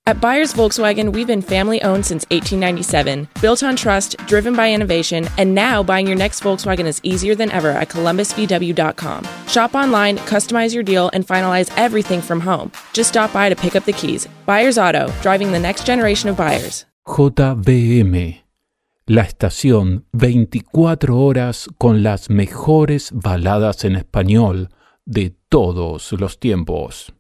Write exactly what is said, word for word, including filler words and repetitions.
At Byers Volkswagen, we've been family-owned since eighteen ninety-seven, built on trust, driven by innovation, and now buying your next Volkswagen is easier than ever at columbus v w dot com. Shop online, customize your deal, and finalize everything from home. Just stop by to pick up the keys. Byers Auto, driving the next generation of buyers. J V M, la estación veinticuatro horas con las mejores baladas en español de todos los tiempos.